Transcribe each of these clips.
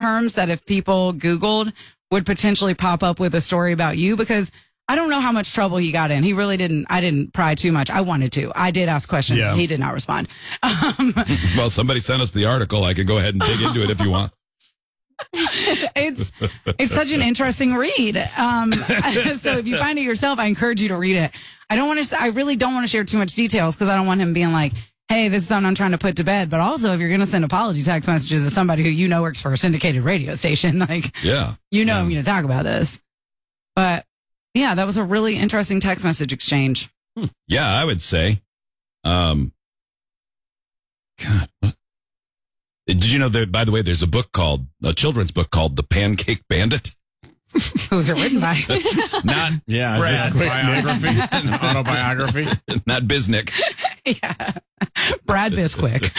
terms that if people Googled would potentially pop up with a story about you, because I don't know how much trouble he got in. He really didn't. I didn't pry too much. I wanted to. I did ask questions. Yeah. He did not respond. Well, somebody sent us the article. I can go ahead and dig into it if you want. It's such an interesting read. So if you find it yourself, I encourage you to read it. I really don't want to share too much details because I don't want him being like, hey, this is something I'm trying to put to bed. But also, if you're going to send apology text messages to somebody who you know works for a syndicated radio station, like, yeah, I'm going to talk about this. But yeah, that was a really interesting text message exchange. Yeah, I would say. God, what? Did you know that, by the way, there's a children's book called The Pancake Bandit? Who's it written by? Not Brad. Biography, an autobiography. Not Bisnick. Yeah. Brad Bisquick.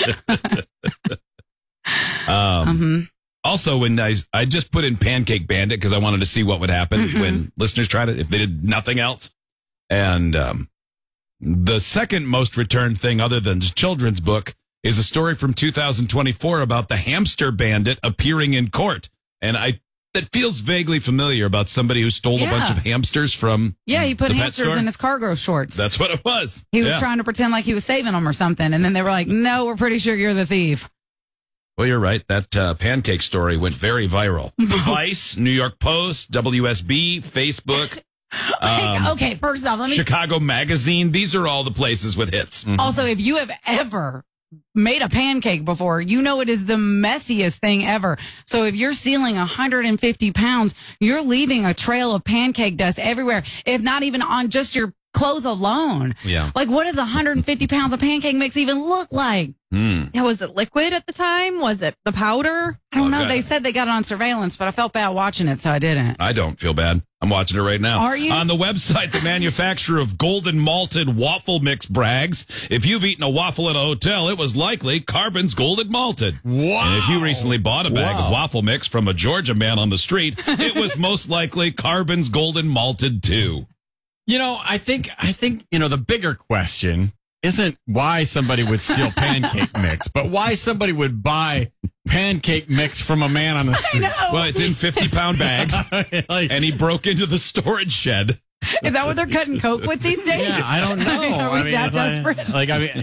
Also, when I just put in Pancake Bandit because I wanted to see what would happen when listeners tried it, if they did nothing else. And the second most returned thing other than the children's book is a story from 2024 about the hamster bandit appearing in court. And that feels vaguely familiar about somebody who stole a bunch of hamsters from he put the pet hamsters store. in his cargo shorts. That's what it was. He was trying to pretend like he was saving them or something. And then they were like, no, we're pretty sure you're the thief. Well, you're right. That pancake story went very viral. Vice, New York Post, WSB, Facebook. Okay, first off, Chicago Magazine. These are all the places with hits. Also, if you have ever made a pancake before, you know it is the messiest thing ever. So if you're stealing 150 pounds, you're leaving a trail of pancake dust everywhere, if not even on just your clothes alone. Yeah. Like, what does 150 pounds of pancake mix even look like? Yeah, was it liquid at the time? Was it the powder? I don't know. They said they got it on surveillance, but I felt bad watching it, so I didn't. I don't feel bad. I'm watching it right now. Are you? On the website, the manufacturer of golden malted waffle mix brags, if you've eaten a waffle at a hotel, it was likely Carbon's golden malted. Wow. And if you recently bought a bag of waffle mix from a Georgia man on the street, it was most likely Carbon's golden malted too. You know, I think the bigger question isn't why somebody would steal pancake mix, but why somebody would buy pancake mix from a man on the street. Well, it's in 50-pound bags, and he broke into the storage shed. Is that what they're cutting Coke with these days? Yeah, I don't know. Are we that desperate?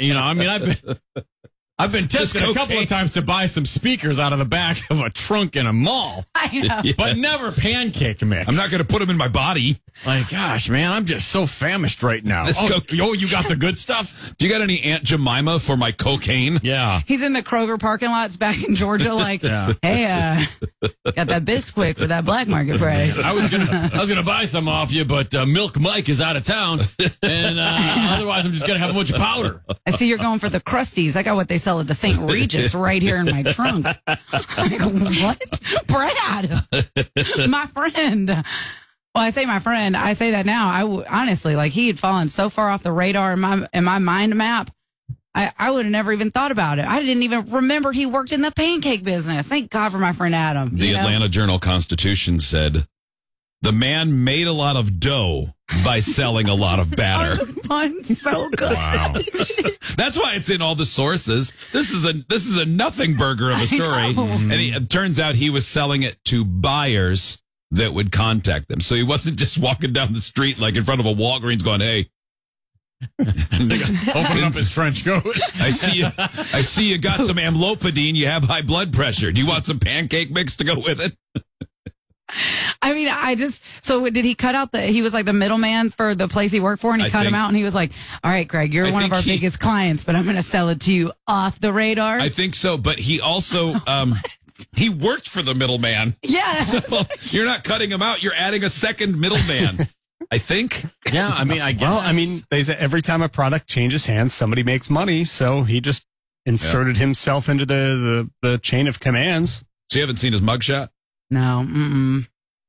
I've been tempted a couple of times to buy some speakers out of the back of a trunk in a mall. I know. But never pancake mix. I'm not going to put them in my body. Like, gosh, man, I'm just so famished right now. You got the good stuff? Do you got any Aunt Jemima for my cocaine? Yeah. He's in the Kroger parking lots back in Georgia, like, hey, got that Bisquick for that black market price. I was gonna buy some off you, but Milk Mike is out of town, and otherwise I'm just gonna have a bunch of powder. I see you're going for the Crusties. I got what they sell at the St. Regis right here in my trunk. Like, what? Brad, my friend. Well, I say my friend. I say that now. Honestly, like, he had fallen so far off the radar in my mind map. I would have never even thought about it. I didn't even remember he worked in the pancake business. Thank God for my friend Adam. The Atlanta Journal-Constitution said, the man made a lot of dough by selling a lot of batter. So good. Wow. That's why it's in all the sources. This is a nothing burger of a story. And it turns out he was selling it to buyers that would contact them. So he wasn't just walking down the street like in front of a Walgreens going, hey. Open up his trench coat. I see you got some amlopidine. You have high blood pressure. Do you want some pancake mix to go with it? I mean, so did he cut out he was like the middleman for the place he worked for, and he cut him out, and he was like, all right, Greg, you're one of our biggest clients, but I'm going to sell it to you off the radar. I think so, but he also, he worked for the middleman. Yeah. So you're not cutting him out. You're adding a second middleman. I think. Yeah, I mean, I guess. Well, I mean, they say every time a product changes hands, somebody makes money, so he just inserted himself into the chain of commands. So you haven't seen his mugshot? No. Mm-mm.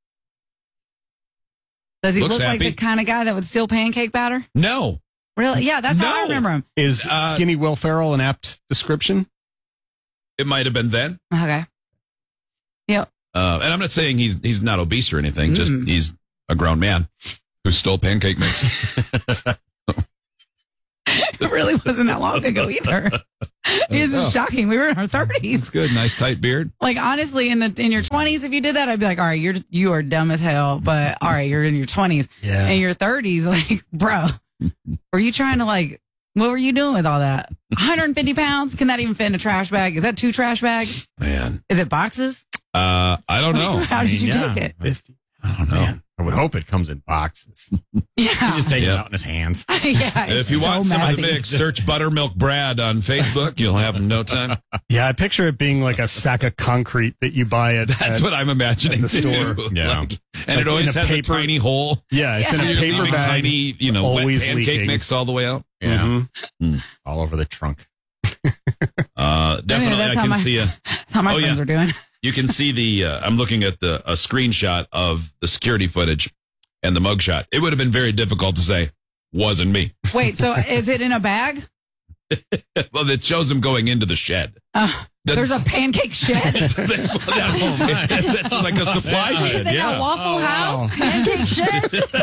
Does he look like the kind of guy that would steal pancake batter? No. Really? Yeah, that's how I remember him. Is Skinny Will Ferrell an apt description? It might have been then. Okay. Yep. And I'm not saying he's not obese or anything. Just he's a grown man who stole pancake mix. It really wasn't that long ago either. This is shocking. We were in our 30s. It's good. Nice tight beard. Like, honestly, in your 20s, if you did that, I'd be like, all right, you are dumb as hell. But all right, you're in your 20s. Yeah. In your 30s, like, bro, were you trying to like, what were you doing with all that? 150 pounds? Can that even fit in a trash bag? Is that 2 trash bags? Man. Is it boxes? I don't know. How did you take it? 50. I don't know. Man, I would hope it comes in boxes. Yeah. He's just taking it Yeah. out in his hands. Yeah. If you want some of the messy. mix, search Buttermilk Brad on Facebook. You'll have in no time. Yeah, I picture it being like a sack of concrete that you buy at. That's what I'm imagining at the too. store. Yeah. And Like it always in a has paper- a tiny hole. Yeah, it's Yeah. So in a you're paper leaving bag. tiny, wet always pancake leaking. mix all the way out. Mhm. All over the trunk. Definitely, that's I how can my- see That's how my Oh, friends yeah. are doing. You can see I'm looking at a screenshot of the security footage and the mugshot. It would have been very difficult to say, wasn't me. Wait, so is it in a bag? Well, it shows him going into the shed. There's a pancake shed. That's like a supply shed. Like Yeah. a Waffle House pancake shed.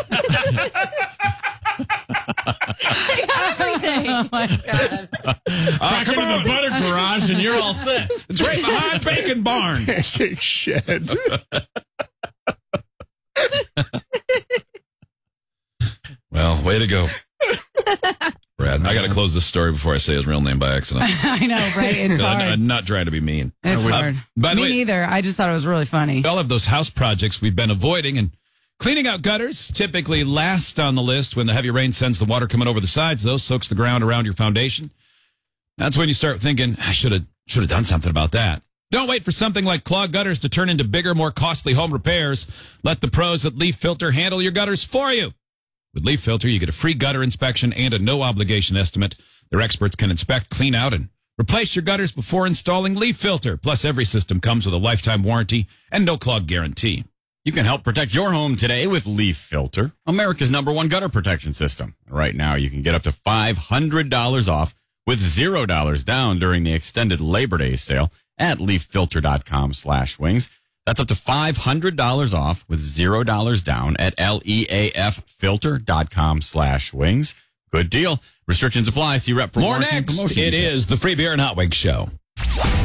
Everything. Oh my God. Back into the butter garage and you're all set. It's right behind Bacon Barn. Pancake shed. Well, way to go. Brad, I got to close this story before I say his real name by accident. I know, right? It's hard. I'm not trying to be mean. It's hard. By the Me way, neither. I just thought it was really funny. all of those house projects we've been avoiding and cleaning out gutters typically last on the list when the heavy rain sends the water coming over the sides, though, soaks the ground around your foundation. That's when you start thinking, I should have done something about that. Don't wait for something like clogged gutters to turn into bigger, more costly home repairs. Let the pros at Leaf Filter handle your gutters for you. With Leaf Filter, you get a free gutter inspection and a no-obligation estimate. Their experts can inspect, clean out, and replace your gutters before installing Leaf Filter. Plus, every system comes with a lifetime warranty and no clog guarantee. You can help protect your home today with Leaf Filter, America's #1 gutter protection system. Right now, you can get up to $500 off with $0 down during the extended Labor Day sale at leaffilter.com/wings. That's up to $500 off with $0 down at leaffilter.com/wings. Good deal. Restrictions apply. See rep for More warranty and next. promotion It details. is the Free Beer and Hot Wings Show.